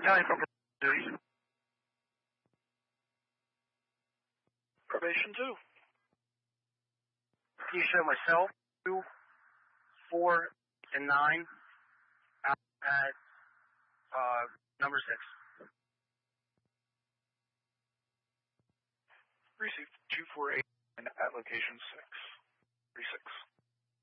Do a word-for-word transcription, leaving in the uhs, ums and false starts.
Battalion for duty. Probation two. Can you show myself, two, four, and nine out at uh, number six? Received two four eight at location six. three six.